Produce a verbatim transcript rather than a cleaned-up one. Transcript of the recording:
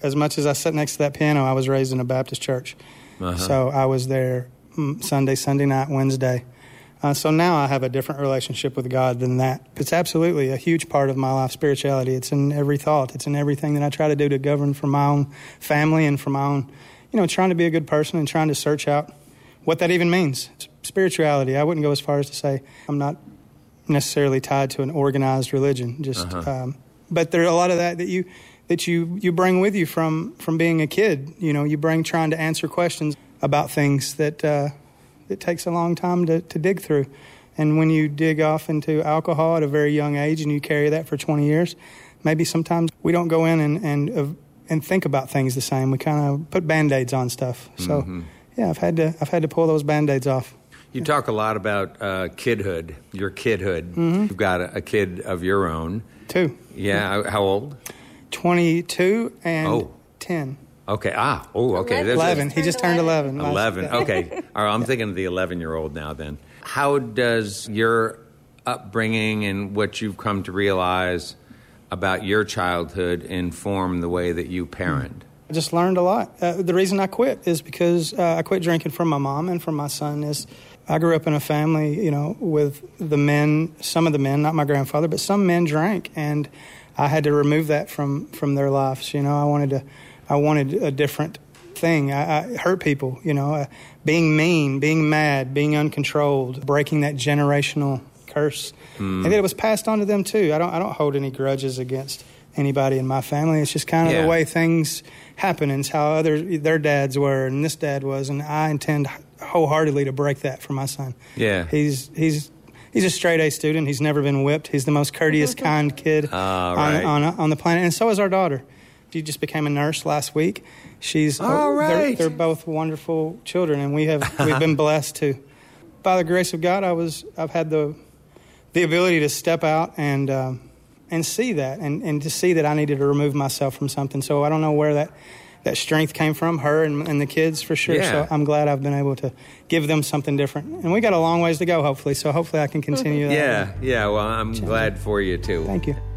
as much as I sat next to that piano, I was raised in a Baptist church. Uh-huh. So I was there Sunday, Sunday night, Wednesday. Uh, so now I have a different relationship with God than that. It's absolutely a huge part of my life, spirituality. It's in every thought. It's in everything that I try to do to govern for my own family and for my own, you know, trying to be a good person and trying to search out what that even means. Spirituality, I wouldn't go as far as to say I'm not necessarily tied to an organized religion. Just, uh-huh. um, but there's a lot of that that you that you, you bring with you from, from being a kid. You know, you bring trying to answer questions about things that uh, it takes a long time to, to dig through. And when you dig off into alcohol at a very young age and you carry that for twenty years, maybe sometimes we don't go in and and, uh, and think about things the same. We kind of put Band-Aids on stuff. So, mm-hmm. yeah, I've had to I've had to pull those Band-Aids off. You talk a lot about uh, kidhood, your kidhood. Mm-hmm. You've got a, a kid of your own. Two. Yeah. How old? twenty-two and oh. ten. Okay. Ah. Oh, okay. There's eleven. He just turned eleven. eleven. Okay. All right, I'm yeah. thinking of the eleven-year-old now then. How does your upbringing and what you've come to realize about your childhood inform the way that you parent? I just learned a lot. Uh, the reason I quit is because uh, I quit drinking from my mom and from my son. Is I grew up in a family, you know, with the men, some of the men, not my grandfather, but some men drank, and I had to remove that from, from their lives. You know, I wanted to, I wanted a different thing. I, I hurt people, you know, uh, being mean, being mad, being uncontrolled, breaking that generational curse, mm. and that it was passed on to them too. I don't, I don't hold any grudges against anybody in my family. It's just kind of yeah. the way things happen, and it's how other their dads were, and this dad was, and I intend wholeheartedly to break that for my son. Yeah, he's he's he's a straight A student. He's never been whipped. He's the most courteous, kind kid uh, right. on, on on the planet, and so is our daughter. She just became a nurse last week. She's all right. They're, they're both wonderful children, and we have we've been blessed to. By the grace of God, I was I've had the the ability to step out and. Um, And see that, and, and to see that I needed to remove myself from something. So I don't know where that, that strength came from, her and, and the kids for sure. Yeah. So I'm glad I've been able to give them something different. And we got a long ways to go, hopefully. So hopefully I can continue that. Yeah, yeah. Well, I'm glad for you, too. Thank you.